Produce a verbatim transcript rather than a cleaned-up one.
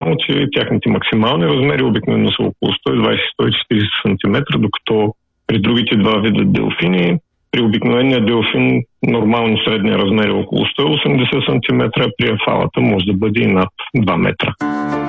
само че тяхните максимални размери обикновено са около сто и двадесет до сто и четиридесет сантиметра, докато при другите два вида делфини, при обикновения делфин нормално средния размер е около сто и осемдесет сантиметра, при ефалата може да бъде и над два метра.